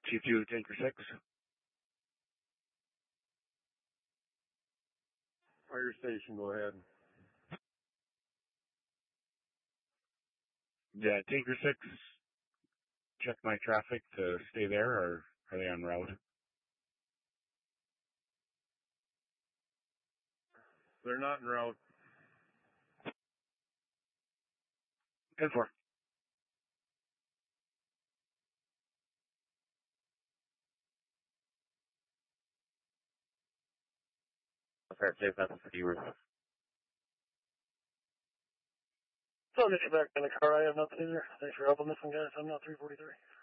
Chief 2, Tanker 6. Fire station, go ahead. Yeah, Tanker 6, check my traffic to stay there, or are they en route? They're not en route. 10-4. Fair, safe, that's for you. So I'll get you back in the car. I have nothing either. Thanks for helping this one, guys. I'm not 343.